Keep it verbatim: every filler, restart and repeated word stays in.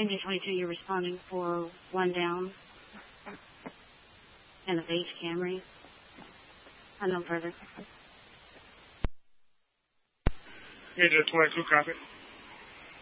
Engine twenty-two, you're responding for one down. And a beige Camry. Unknown further. Engine twenty-two, copy.